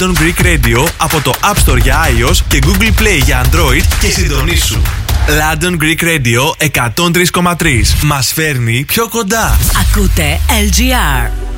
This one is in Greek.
London Greek Radio από το App Store για iOS και Google Play για Android και συντονίσου. London Greek Radio 103,3. Μας φέρνει πιο κοντά. Ακούτε LGR.